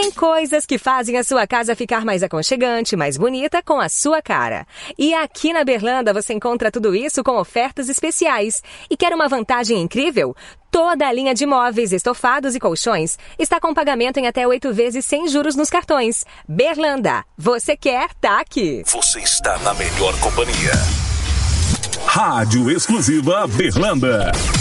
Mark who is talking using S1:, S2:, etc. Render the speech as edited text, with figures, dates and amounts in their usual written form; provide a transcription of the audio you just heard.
S1: Tem coisas que fazem a sua casa ficar mais aconchegante, mais bonita, com a sua cara. E aqui na Berlanda você encontra tudo isso com ofertas especiais. E quer uma vantagem incrível? Toda a linha de móveis, estofados e colchões está com pagamento em até 8 vezes sem juros nos cartões. Berlanda, você quer, tá aqui.
S2: Você está na melhor companhia. Rádio Exclusiva Berlanda.